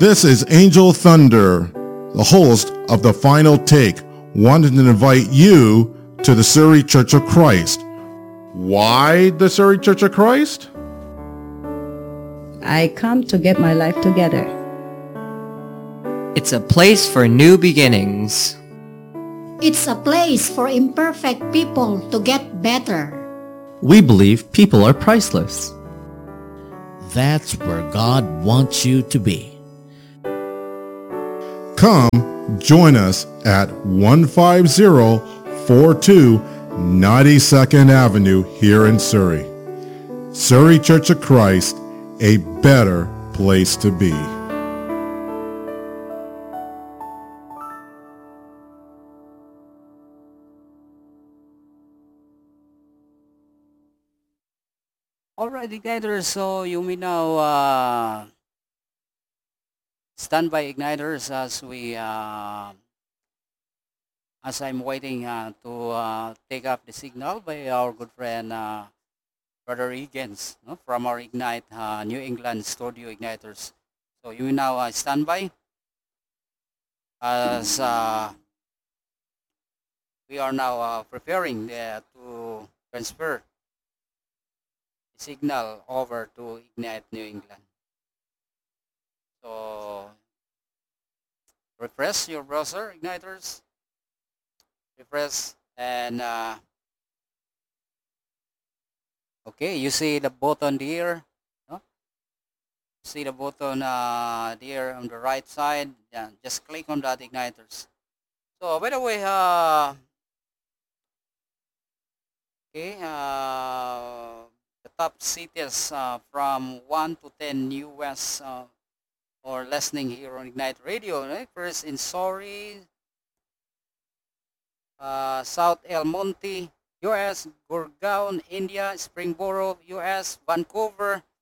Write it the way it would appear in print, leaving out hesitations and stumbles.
This is Angel Thunder, the host of The Final Take, wanting to invite you to the Surrey Church of Christ. Why the Surrey Church of Christ? I come to get my life together. It's a place for new beginnings. It's a place for imperfect people to get better. We believe people are priceless. That's where God wants you to be. Come join us at 15042 92nd Avenue here in Surrey. Surrey Church of Christ, a better place to be. Alright, Igniters, so you may now stand by, Igniters, as I'm waiting to take up the signal by our good friend Brother Higgins, no, from our Ignite New England Studio, Igniters. So you may now stand by as we are now preparing to transfer the signal over to Ignite New England. So refresh your browser, Igniters. Refresh and okay, you see the button there. No? See the button there on the right side. Yeah, just click on that, Igniters. So by the way, okay, the top cities from 1 to 10 US or listening here on Ignite Radio. Right? First in Surrey, South El Monte, US, Gurgaon, India, Springboro, US, Vancouver,